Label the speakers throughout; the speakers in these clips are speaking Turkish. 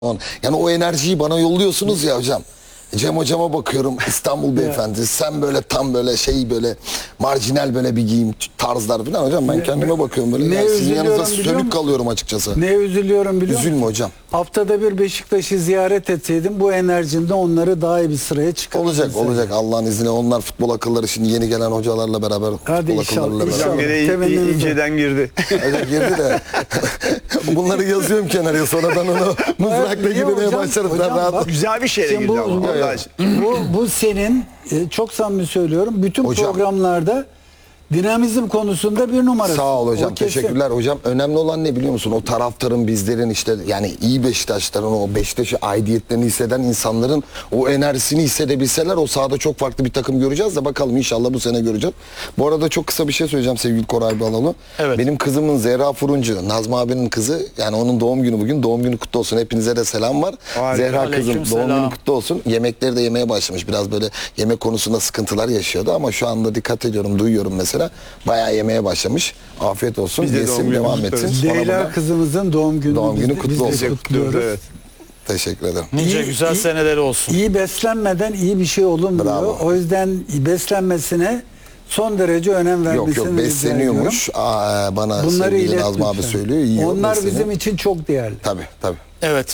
Speaker 1: Yani o enerjiyi bana yolluyorsunuz ya hocam. Cem hocama bakıyorum, İstanbul beyefendi, sen böyle tam böyle böyle marjinal böyle bir giyim tarzlar falan hocam, ben kendime bakıyorum böyle. Yani sizin yanınızda sönük kalıyorum açıkçası.
Speaker 2: Ne üzülüyorum biliyor musun?
Speaker 1: Üzülme hocam.
Speaker 2: Haftada bir Beşiktaş'ı ziyaret etseydim bu enerjimde onları daha iyi bir sıraya çıkarırdım.
Speaker 1: Olacak Allah'ın izniyle. Onlar futbol akılları şimdi yeni gelen hocalarla beraber,
Speaker 2: hadi
Speaker 1: futbol akıllarıyla beraber.
Speaker 3: Hocam gene inceden girdi.
Speaker 1: Evet, girdi de. Bunları yazıyorum kenara, sonradan onu mızrakla girmeye başlarım.
Speaker 2: Bak,
Speaker 3: Güzel bir şeyle girdi ama.
Speaker 2: bu senin çok samimi söylüyorum. Bütün
Speaker 1: hocam,
Speaker 2: programlarda dinamizm konusunda bir numarası.
Speaker 1: Sağ ol hocam. Teşekkürler hocam. Önemli olan ne biliyor musun? O taraftarın, bizlerin işte, yani iyi Beşiktaşların, o Beşiktaş'ı aidiyetlerini hisseden insanların o enerjisini hissedebilseler o sahada çok farklı bir takım göreceğiz de bakalım, inşallah bu sene göreceğiz. Bu arada çok kısa bir şey söyleyeceğim sevgili Koray Balalı.
Speaker 4: Evet.
Speaker 1: Benim kızımın Zehra Furuncu, Nazmi abinin kızı, yani onun doğum günü bugün. Doğum günü kutlu olsun. Hepinize de selam var. Zehra kızım doğum günü kutlu olsun. Yemekleri de yemeye başlamış. Biraz böyle yemek konusunda sıkıntılar yaşıyordu ama şu anda dikkat ediyorum, duyuyorum mesela. Bayağı yemeye başlamış. Afiyet olsun. Yesin, devam etsin.
Speaker 2: Leyla kızımızın doğum günü
Speaker 1: kutlu olsun.
Speaker 2: Kutluyoruz.
Speaker 3: Evet.
Speaker 1: Teşekkür ederim.
Speaker 4: Nice güzel seneleri olsun.
Speaker 2: İyi beslenmeden iyi bir şey olunmuyor.
Speaker 1: Bravo.
Speaker 2: O yüzden beslenmesine son derece önem vermesini
Speaker 1: Yok besleniyormuş. Bana
Speaker 2: bunları
Speaker 1: sevgili Nazmi abi söylüyor. Yiyor,
Speaker 2: onlar
Speaker 1: besleniyor.
Speaker 2: bizim için çok değerli.
Speaker 1: Tabii.
Speaker 4: Evet.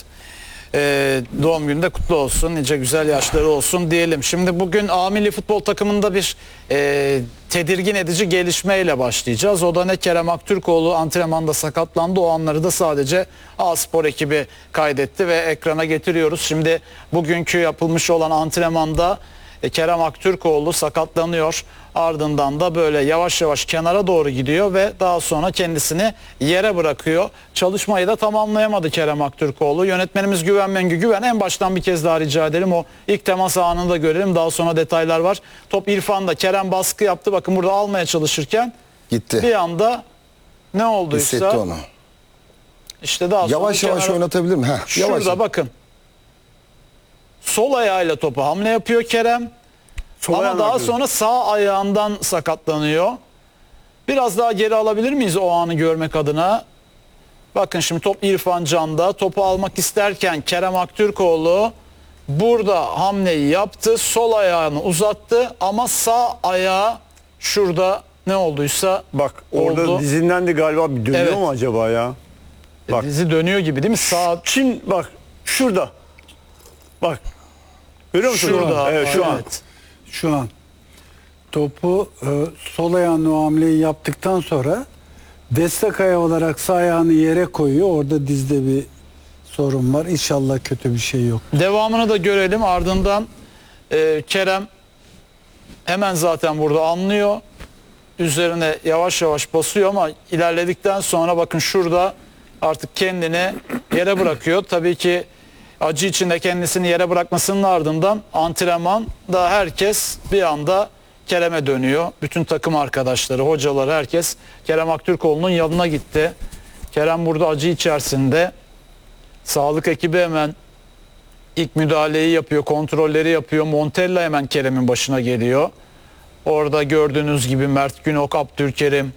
Speaker 4: Doğum günü de kutlu olsun. Nice güzel yaşları olsun diyelim. Şimdi bugün A milli futbol takımında bir tedirgin edici gelişmeyle başlayacağız. O da ne? Kerem Aktürkoğlu antrenmanda sakatlandı. O anları da sadece A Spor ekibi kaydetti ve ekrana getiriyoruz. Şimdi bugünkü yapılmış olan antrenmanda Kerem Aktürkoğlu sakatlanıyor. Ardından da böyle yavaş yavaş kenara doğru gidiyor ve daha sonra kendisini yere bırakıyor. Çalışmayı da tamamlayamadı Kerem Aktürkoğlu. Yönetmenimiz Güven Mengü, en baştan bir kez daha rica edelim. O ilk temas anını da görelim. Daha sonra detaylar var. Top İrfan'da, Kerem baskı yaptı. Bakın burada almaya çalışırken
Speaker 1: Gitti.
Speaker 4: bir anda ne olduysa.
Speaker 1: Hissetti onu.
Speaker 4: İşte daha sonra
Speaker 1: yavaş oynatabilir mi?
Speaker 4: Şurada
Speaker 1: Yavaş.
Speaker 4: bakın. Sol ayağıyla topu hamle yapıyor Kerem. Ama daha sonra sağ ayağından sakatlanıyor. Biraz daha geri alabilir miyiz o anı görmek adına? Bakın şimdi top İrfan Can'da. Topu almak isterken Kerem Aktürkoğlu burada hamleyi yaptı. Sol ayağını uzattı ama sağ ayağı şurada ne olduysa
Speaker 3: Bak orada
Speaker 4: oldu.
Speaker 3: dizinden de galiba bir dönüyor
Speaker 4: Evet.
Speaker 3: mu acaba ya? Bak.
Speaker 4: Dizi dönüyor gibi değil mi? Sağ
Speaker 3: Şimdi bak şurada. Bak. Görüyor musun?
Speaker 4: şurada.
Speaker 3: Evet, şu an.
Speaker 4: Evet.
Speaker 2: Şu an topu sol ayağını o hamleyi yaptıktan sonra destek ayağı olarak sağ ayağını yere koyuyor. Orada dizde bir sorun var. İnşallah kötü bir şey yok.
Speaker 4: Devamını da görelim. Ardından Kerem hemen zaten burada anlıyor. Üzerine yavaş yavaş basıyor ama ilerledikten sonra bakın şurada artık kendini yere bırakıyor. Tabii ki acı içinde kendisini yere bırakmasının ardından antrenmanda herkes bir anda Kerem'e dönüyor. Bütün takım arkadaşları, hocaları, herkes Kerem Aktürkoğlu'nun yanına gitti. Kerem burada acı içerisinde. Sağlık ekibi hemen ilk müdahaleyi yapıyor, kontrolleri yapıyor. Montella hemen Kerem'in başına geliyor. Orada gördüğünüz gibi Mert Günok, Abdülkerim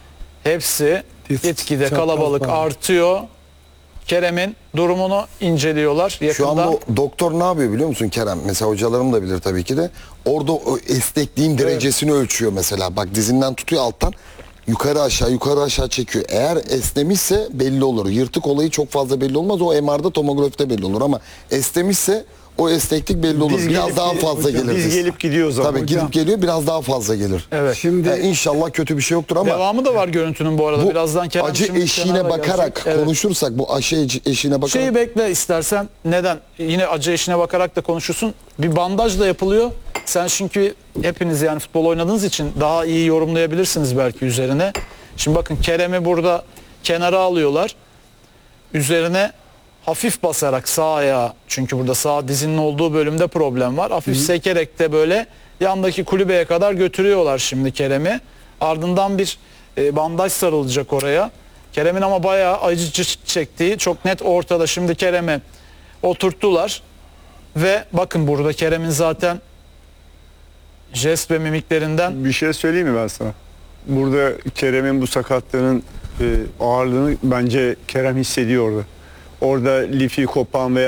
Speaker 4: hepsi gitgide kalabalık artıyor. Kerem'in durumunu inceliyorlar yakında.
Speaker 1: Şu an bu doktor ne yapıyor biliyor musun Kerem? Mesela hocalarım da bilir tabii ki de. Orada o esnekliğin derecesini ölçüyor mesela. Bak dizinden tutuyor alttan. Yukarı aşağı çekiyor. Eğer esnemişse belli olur. Yırtık olayı çok fazla belli olmaz. O MR'da, tomografide belli olur ama esnemişse o esneklik belli olur. Biraz daha fazla gelir.
Speaker 3: Diz gelip gidiyor o zaman.
Speaker 1: Tabii gidip geliyor, biraz daha fazla gelir.
Speaker 4: Evet.
Speaker 2: Şimdi
Speaker 1: İnşallah kötü bir şey yoktur ama
Speaker 4: Devamı da var görüntünün bu arada.
Speaker 1: bu
Speaker 4: Birazdan Kerem
Speaker 1: acı
Speaker 4: şimdi
Speaker 1: eşiğine
Speaker 4: kenara
Speaker 1: bakarak
Speaker 4: gelecek. Evet.
Speaker 1: konuşursak, bu eşiğine bakarak.
Speaker 4: Şeyi bekle istersen. Neden? Yine acı eşine bakarak da konuşursun. Bir bandaj da yapılıyor. Sen çünkü hepiniz yani futbol oynadığınız için daha iyi yorumlayabilirsiniz belki üzerine. Şimdi bakın Kerem'i burada kenara alıyorlar. Üzerine hafif basarak sağ ayağı, çünkü burada sağ dizinin olduğu bölümde problem var. Hafif sekerek de böyle yandaki kulübeye kadar götürüyorlar şimdi Kerem'i. Ardından bir bandaj sarılacak oraya. Kerem'in ama bayağı acı çektiği çok net ortada. Şimdi Kerem'i oturttular ve bakın burada Kerem'in zaten jest ve mimiklerinden
Speaker 3: Bir şey söyleyeyim mi ben sana? Burada Kerem'in bu sakatlığının ağırlığını bence Kerem hissediyor orada. Orada lifi kopan veya